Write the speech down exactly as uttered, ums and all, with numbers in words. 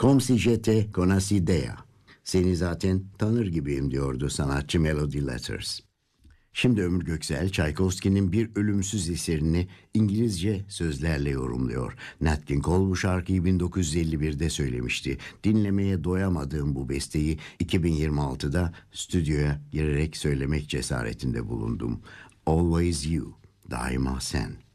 Comme si j'étais conocida. Seni zaten tanır gibiyim diyordu sanatçı Melody Letters. Şimdi Ömür Göksel, Çaykovski'nin bir ölümsüz eserini İngilizce sözlerle yorumluyor. Nat King Cole bu şarkıyı bin dokuz yüz elli birde söylemişti. Dinlemeye doyamadığım bu besteyi iki bin yirmi altıda stüdyoya girerek söylemek cesaretinde bulundum. Always You, daima sen.